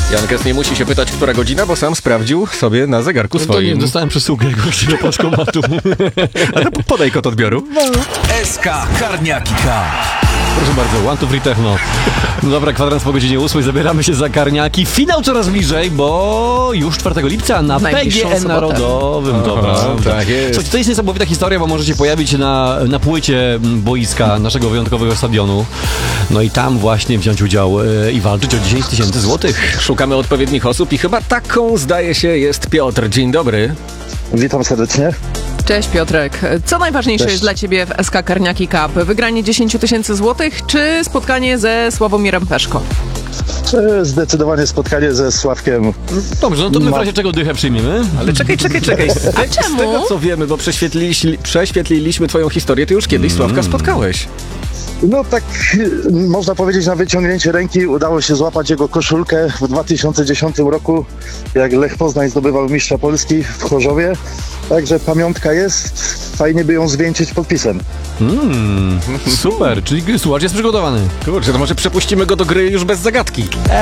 Jankes nie musi się pytać, która godzina, bo sam sprawdził sobie na zegarku To nie, swoim. dostałem przesyłkę właśnie do paczkomatu. A to podaj kod odbioru. SK Karniaki K. Proszę bardzo, One to Free Techno. No dobra, kwadrans po godzinie 8, zabieramy się za Karniaki. Finał coraz bliżej, bo już 4 lipca na Najbliższą PGE sobotę. Narodowym. Dobra, tak jest. Słuchajcie, to jest niesamowita historia, bo możecie pojawić się na płycie boiska naszego wyjątkowego stadionu. No i tam właśnie wziąć udział i walczyć o 10 000 złotych. Szukamy odpowiednich osób i chyba taką, zdaje się, jest Piotr. Dzień dobry. Witam serdecznie. Cześć Piotrek. Co najważniejsze Cześć. jest dla Ciebie w SK Karniaki Cup? Wygranie 10 000 złotych czy spotkanie ze Sławomirem Peszko? Zdecydowanie spotkanie ze Sławkiem. Dobrze, no to my w razie czego dychę przyjmiemy. Ale czekaj. czemu? Z tego, co wiemy, bo prześwietliliśmy twoją historię, ty już kiedyś Sławka spotkałeś. No tak można powiedzieć, na wyciągnięcie ręki udało się złapać jego koszulkę w 2010 roku, jak Lech Poznań zdobywał mistrza Polski w Chorzowie. Także pamiątka jest, fajnie by ją zwieńczyć podpisem. Super, czyli słuchacz jest przygotowany. Kurczę, to może przepuścimy go do gry już bez zagadki.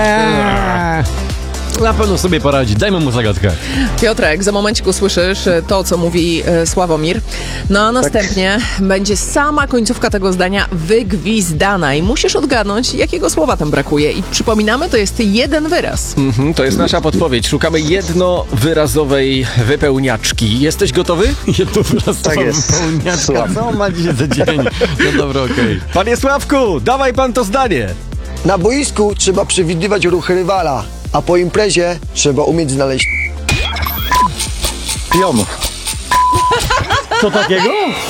Na pewno sobie poradzi. Dajmy mu zagadkę. Piotrek, za momencik usłyszysz to, co mówi Sławomir. No a następnie będzie sama końcówka tego zdania wygwizdana i musisz odgadnąć, jakiego słowa tam brakuje. I przypominamy, to jest jeden wyraz. To jest nasza podpowiedź. Szukamy jednowyrazowej wypełniaczki. Jesteś gotowy? Jedno wyraz Tak jest. Słucham. Co on ma dzisiaj za dzień? No dobra, okej. Panie Sławku, dawaj pan to zdanie. Na boisku trzeba przewidywać ruchy rywala, a po imprezie trzeba umieć znaleźć Pion. Co takiego?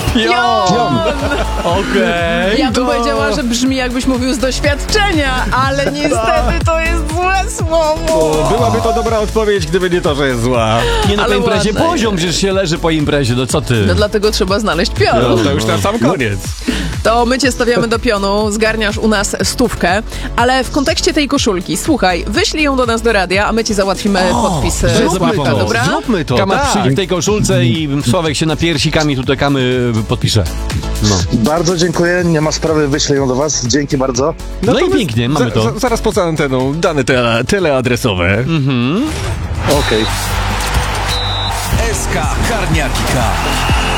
Okej. Ja bym powiedziała, że brzmi jakbyś mówił z doświadczenia, ale niestety to jest złe słowo. Byłaby to dobra odpowiedź, gdyby nie to, że jest zła. Nie, no po Ale imprezie ładne poziom, przecież się leży po imprezie, no co ty? No dlatego trzeba znaleźć pion. No, to już na sam koniec. To my cię stawiamy do pionu, zgarniasz u nas 100, ale w kontekście tej koszulki, słuchaj, wyślij ją do nas do radia, a my ci załatwimy podpis Sławka, dobra? Zróbmy to. Kama tak. przyjdzie w tej koszulce i Sławek się na piersikami tutaj kamy podpisze. No. Bardzo dziękuję, nie ma sprawy, wyślę ją do was. Dzięki bardzo. No i my pięknie, mamy to. Zaraz poza anteną dane teleadresowe. Okej. SK Karniaki K.